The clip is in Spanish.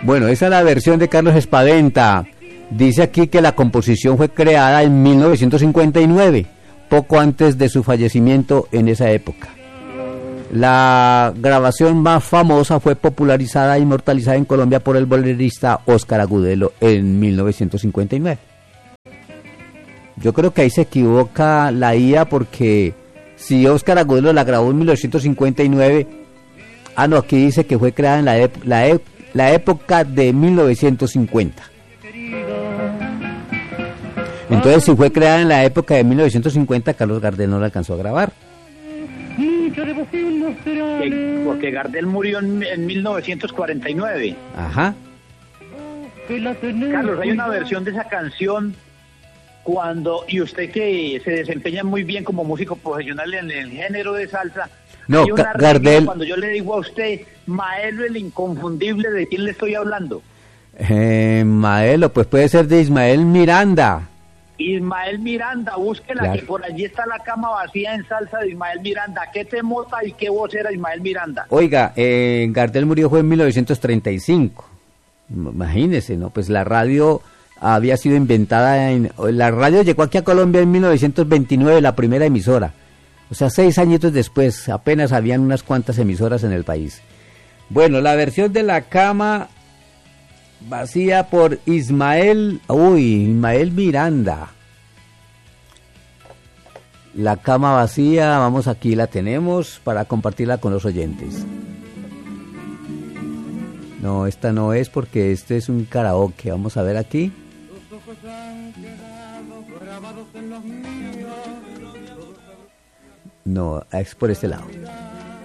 Bueno, esa es la versión de Carlos Espadenta. Dice aquí que la composición fue creada en 1959, poco antes de su fallecimiento en esa época. La grabación más famosa fue popularizada e inmortalizada en Colombia por el bolerista Óscar Agudelo en 1959. Yo creo que ahí se equivoca la IA, porque si Óscar Agudelo la grabó en 1959, no, aquí dice que fue creada en la época de 1950. Entonces, si fue creada en la época de 1950, Carlos Gardel no la alcanzó a grabar. Porque Gardel murió en 1949. Ajá. Carlos, hay una versión de esa canción y usted que se desempeña muy bien como músico profesional en el género de salsa. No, Gardel. Cuando yo le digo a usted, Maelo el inconfundible, ¿de quién le estoy hablando? Maelo, pues puede ser de Ismael Miranda. Ismael Miranda, búsquela, claro. Que por allí está La cama vacía en salsa de Ismael Miranda. ¿Qué te mota y qué voz era Ismael Miranda? Oiga, Gardel murió fue en 1935. Imagínese, ¿no? Pues la radio había sido inventada la radio llegó aquí a Colombia en 1929, la primera emisora. O sea, 6 añitos después, apenas habían unas cuantas emisoras en el país. Bueno, la versión de La cama vacía por Ismael Miranda. La cama vacía, vamos, aquí la tenemos para compartirla con los oyentes. No, esta no es, porque este es un karaoke. Vamos a ver aquí. No, es por este lado.